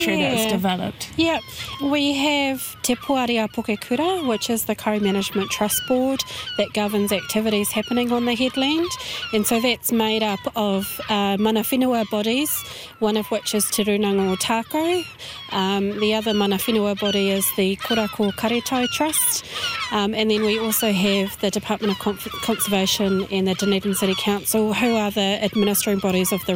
that's developed. Yep. We have Te Puarea Pokekura, which is the Co-Management Trust Board that governs activities happening on the headland. And so that's made up of mana whenua bodies, one of which is Te Runanga o Tākau. The other mana whenua body is the Korako Karetai Trust. And then we also have the Department of Conservation and the Dunedin City Council, who are the administering bodies of the